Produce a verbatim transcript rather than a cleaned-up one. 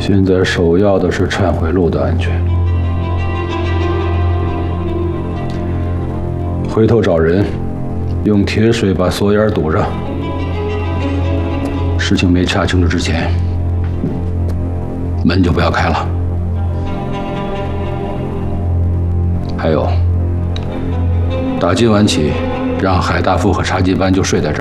现在首要的是忏悔路的安全。回头找人，用铁水把锁眼堵上。事情没查清楚之前，门就不要开了。还有，打今晚起，让海大富和查金班就睡在这儿。